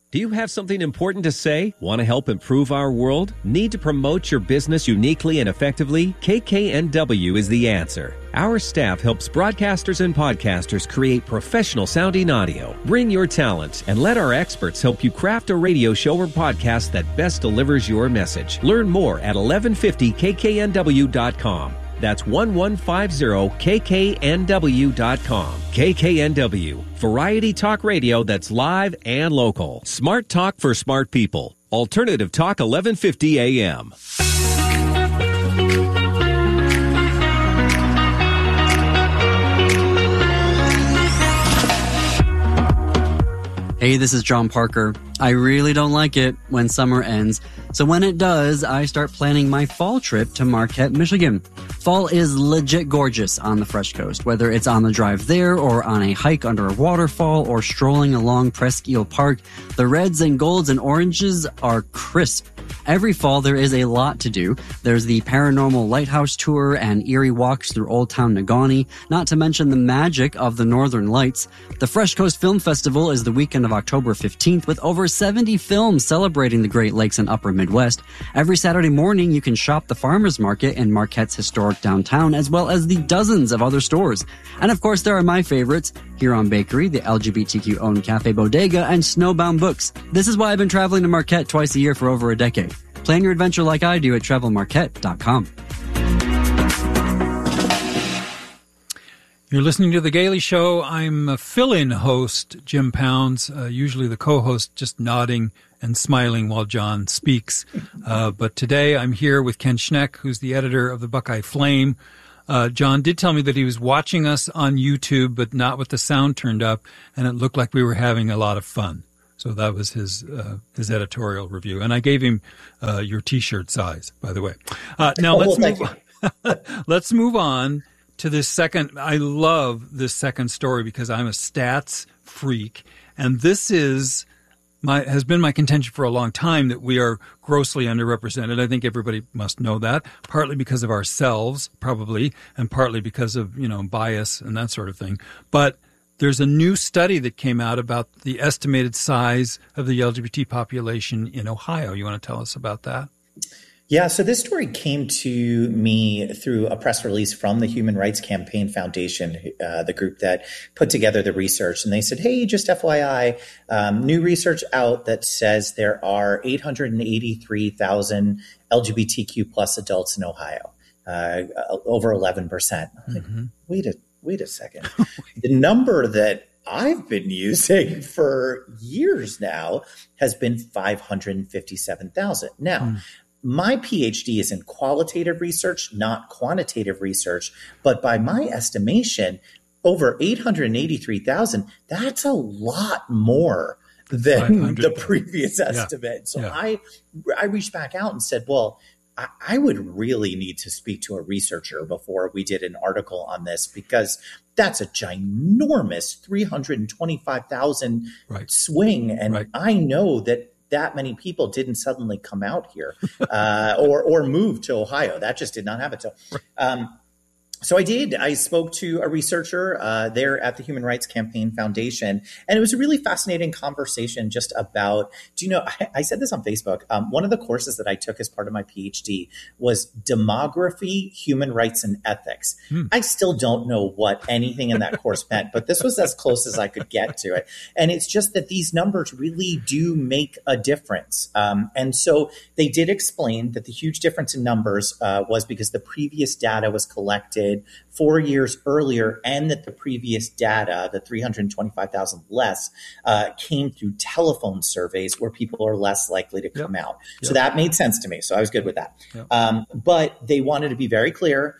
Do you have something important to say? Want to help improve our world? Need to promote your business uniquely and effectively? KKNW is the answer. Our staff helps broadcasters and podcasters create professional sounding audio. Bring your talent and let our experts help you craft a radio show or podcast that best delivers your message. Learn more at 1150kknw.com. That's 1150kknw.com. KKNW, variety talk radio that's live and local. Smart talk for smart people. Alternative Talk 1150 AM. Hey, this is John Parker. I really don't like it when summer ends, so when it does, I start planning my fall trip to Marquette, Michigan. Fall is legit gorgeous on the Fresh Coast, whether it's on the drive there or on a hike under a waterfall or strolling along Presque Isle Park. The reds and golds and oranges are crisp. Every fall, there is a lot to do. There's the Paranormal Lighthouse Tour and eerie walks through Old Town Negaunee, not to mention the magic of the Northern Lights. The Fresh Coast Film Festival is the weekend of October 15th with over 70 films celebrating the Great Lakes and Upper Midwest. Every Saturday morning, you can shop the farmers market in Marquette's historic downtown, as well as the dozens of other stores. And of course, there are my favorites, Huron Bakery, the LGBTQ-owned Cafe Bodega, and Snowbound Books. This is why I've been traveling to Marquette twice a year for over a decade. Plan your adventure like I do at travelmarquette.com. You're listening to The Gailey Show. I'm a fill-in host, Jim Pounds, usually the co-host, just nodding and smiling while John speaks. But today I'm here with Ken Schneck, who's the editor of the Buckeye Flame. John did tell me that he was watching us on YouTube, but not with the sound turned up, and it looked like we were having a lot of fun. So that was his editorial review. And I gave him your T-shirt size, by the way. Now let's move on to this second. I love this second story because I'm a stats freak. And this has been my contention for a long time that we are grossly underrepresented. I think everybody must know that, partly because of ourselves, probably, and partly because of, bias and that sort of thing. But there's a new study that came out about the estimated size of the LGBT population in Ohio. You want to tell us about that? Yeah, so this story came to me through a press release from the Human Rights Campaign Foundation, the group that put together the research. And they said, hey, just FYI, new research out that says there are 883,000 LGBTQ plus adults in Ohio, over 11%. I'm like, wait a second. The number that I've been using for years now has been 557,000. Now, my PhD is in qualitative research, not quantitative research, but by my estimation, over 883,000, that's a lot more than the previous estimate. So I reached back out and said, well, I would really need to speak to a researcher before we did an article on this, because that's a ginormous 325,000 swing. And I know that many people didn't suddenly come out here or move to Ohio. That just did not happen. So I did. I spoke to a researcher there at the Human Rights Campaign Foundation, and it was a really fascinating conversation just about, I said this on Facebook. One of the courses that I took as part of my PhD was demography, human rights, and ethics. I still don't know what anything in that course meant, but this was as close as I could get to it. And it's just that these numbers really do make a difference. And so they did explain that the huge difference in numbers was because the previous data was collected 4 years earlier, and that the previous data, the 325,000 less, came through telephone surveys where people are less likely to come out. So that made sense to me. So I was good with that. But they wanted to be very clear.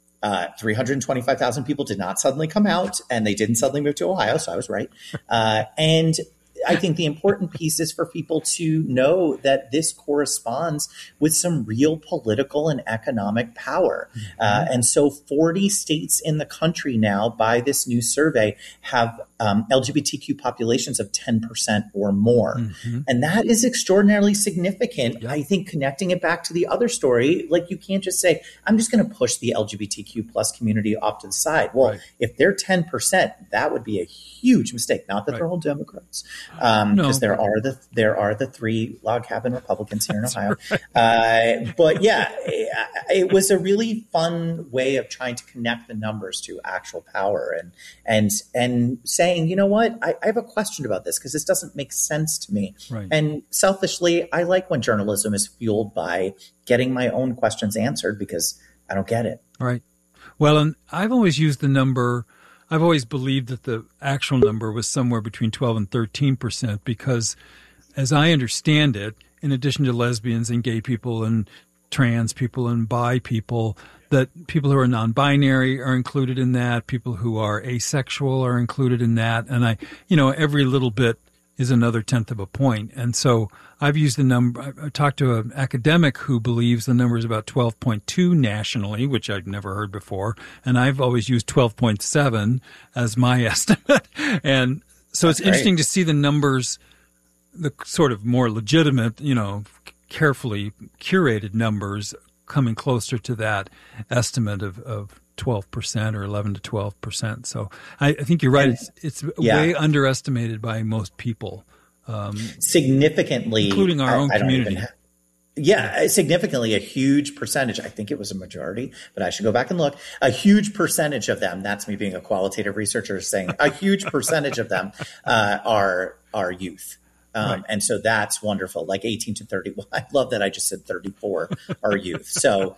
325,000 people did not suddenly come out, and they didn't suddenly move to Ohio. So I was right. And I think the important piece is for people to know that this corresponds with some real political and economic power. And so 40 states in the country now, by this new survey, have LGBTQ populations of 10% or more. And that is extraordinarily significant. I think connecting it back to the other story, like, you can't just say, I'm just going to push the LGBTQ plus community off to the side. Well, if they're 10%, that would be a huge mistake. Not that they're all Democrats. because there are the 3 log cabin Republicans here in Ohio. Right. But yeah, it was a really fun way of trying to connect the numbers to actual power and saying, you know what, I have a question about this because this doesn't make sense to me. Right. And selfishly, I like when journalism is fueled by getting my own questions answered because I don't get it. Right. Well, and I've always used the number. I've always believed that the actual number was somewhere between 12 and 13% because, as I understand it, in addition to lesbians and gay people and trans people and bi people, that people who are non-binary are included in that. People who are asexual are included in that. And every little bit is another tenth of a point. And so I've used the number. I talked to an academic who believes the number is about 12.2 nationally, which I'd never heard before. And I've always used 12.7 as my estimate. And so it's interesting to see the numbers, the sort of more legitimate, carefully curated numbers coming closer to that estimate of 12% or 11 to 12%. So I think you're right. It's way underestimated by most people. Significantly. Including our own community. Significantly a huge percentage. I think it was a majority, but I should go back and look. A huge percentage of them, that's me being a qualitative researcher saying, a huge percentage of them are youth. Right. And so that's wonderful. Like 18 to 30. Well, I love that I just said 34 are youth. So,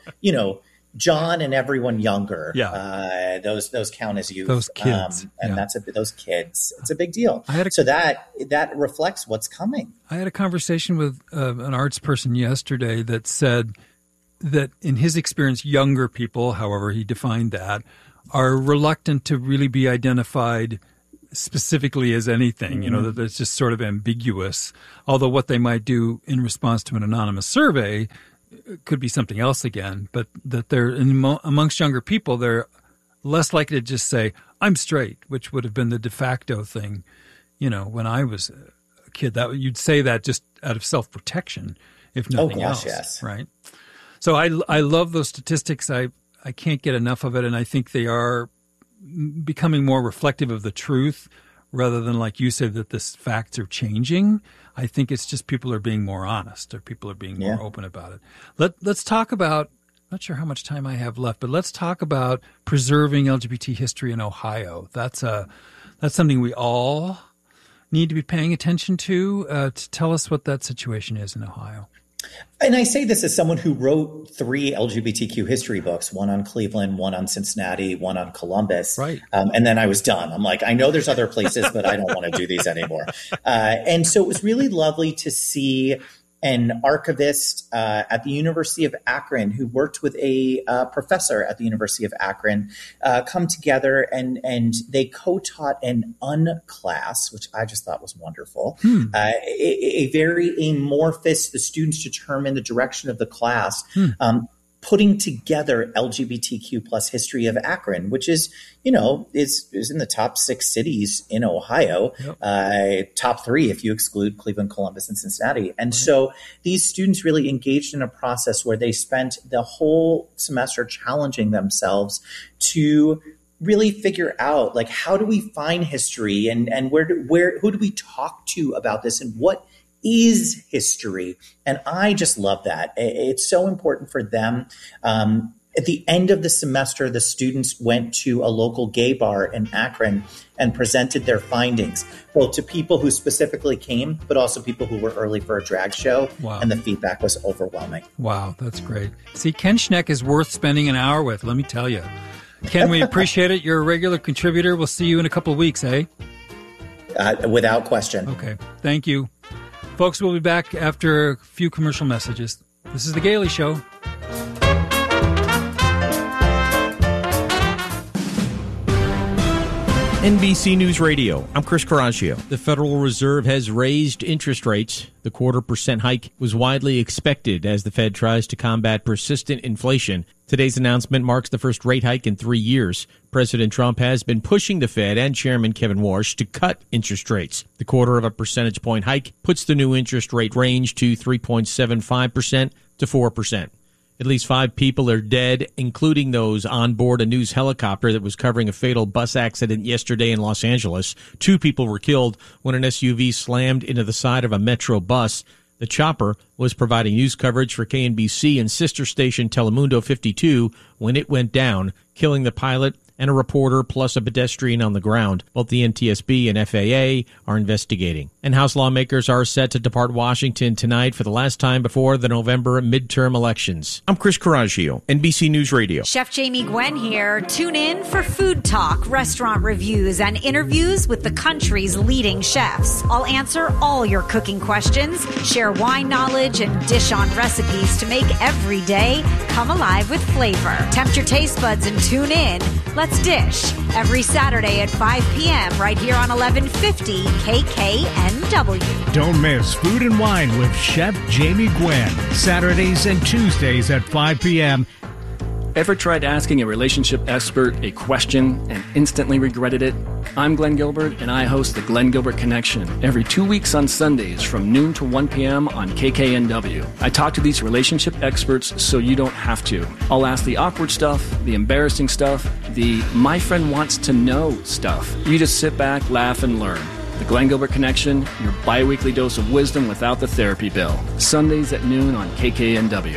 John and everyone younger, those count as youth. Those kids. Those kids. It's a big deal. So that reflects what's coming. I had a conversation with an arts person yesterday that said that in his experience, younger people, however he defined that, are reluctant to really be identified specifically as anything, that it's just sort of ambiguous. Although what they might do in response to an anonymous survey could be something else again, but that they're amongst younger people, they're less likely to just say, I'm straight, which would have been the de facto thing, when I was a kid. That you'd say that just out of self-protection, if nothing else. Yes. Right? So I love those statistics. I can't get enough of it, and I think they are becoming more reflective of the truth rather than, like you said, that the facts are changing. I think it's just people are being more honest or people are being more open about it. Let's talk about, not sure how much time I have left, but let's talk about preserving LGBT history in Ohio. That's something we all need to be paying attention to tell us what that situation is in Ohio. And I say this as someone who wrote 3 LGBTQ history books, one on Cleveland, one on Cincinnati, one on Columbus. Right. And then I was done. I'm like, I know there's other places, but I don't want to do these anymore. And so it was really lovely to see an archivist at the University of Akron who worked with a professor at the University of Akron come together and they co-taught an unclass, which I just thought was wonderful. A very amorphous, the students determine the direction of the class, putting together LGBTQ plus history of Akron, which is in the top 6 cities in Ohio, top 3 if you exclude Cleveland, Columbus, and Cincinnati. And so these students really engaged in a process where they spent the whole semester challenging themselves to really figure out, like, how do we find history and who do we talk to about this and what is history? And I just love that. It's so important for them. At the end of the semester, the students went to a local gay bar in Akron and presented their findings, both to people who specifically came, but also people who were early for a drag show. Wow. And the feedback was overwhelming. Wow, that's great. See, Ken Schneck is worth spending an hour with, let me tell you. Ken, we appreciate it. You're a regular contributor. We'll see you in a couple of weeks, eh? Without question. Okay, thank you. Folks, we'll be back after a few commercial messages. This is The Gailey Show. NBC News Radio. I'm Chris Caraccio. The Federal Reserve has raised interest rates. The 0.25% hike was widely expected as the Fed tries to combat persistent inflation. Today's announcement marks the first rate hike in 3 years. President Trump has been pushing the Fed and Chairman Kevin Warsh to cut interest rates. The 0.25 percentage point hike puts the new interest rate range to 3.75% to 4%. At least 5 people are dead, including those on board a news helicopter that was covering a fatal bus accident yesterday in Los Angeles. 2 people were killed when an SUV slammed into the side of a Metro bus. The chopper was providing news coverage for KNBC and sister station Telemundo 52 when it went down, killing the pilot and a reporter plus a pedestrian on the ground. Both the NTSB and FAA are investigating. And House lawmakers are set to depart Washington tonight for the last time before the November midterm elections. I'm Chris Coraggio, NBC News Radio. Chef Jamie Gwen here. Tune in for food talk, restaurant reviews, and interviews with the country's leading chefs. I'll answer all your cooking questions, share wine knowledge, and dish on recipes to make every day come alive with flavor. Tempt your taste buds and tune in. Let's Dish every Saturday at 5 p.m. right here on 1150 KKNW. Don't miss Food and Wine with Chef Jamie Gwen, Saturdays and Tuesdays at 5 p.m. Ever tried asking a relationship expert a question and instantly regretted it? I'm Glenn Gilbert, and I host the Glenn Gilbert Connection every 2 weeks on Sundays from noon to 1 p.m. on KKNW. I talk to these relationship experts so you don't have to. I'll ask the awkward stuff, the embarrassing stuff, the my friend wants to know stuff. You just sit back, laugh, and learn. The Glenn Gilbert Connection, your bi-weekly dose of wisdom without the therapy bill. Sundays at noon on KKNW.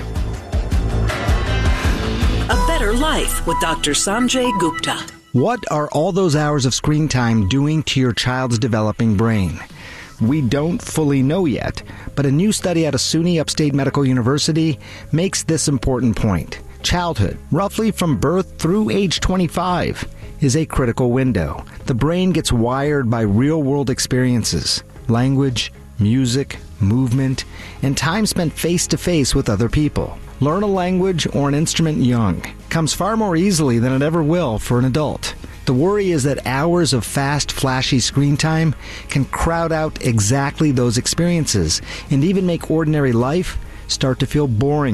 A Better Life with Dr. Sanjay Gupta. What are all those hours of screen time doing to your child's developing brain? We don't fully know yet, but a new study out of SUNY Upstate Medical University makes this important point. Childhood, roughly from birth through age 25, is a critical window. The brain gets wired by real-world experiences, language, music, movement, and time spent face-to-face with other people. Learn a language or an instrument young comes far more easily than it ever will for an adult. The worry is that hours of fast, flashy screen time can crowd out exactly those experiences and even make ordinary life start to feel boring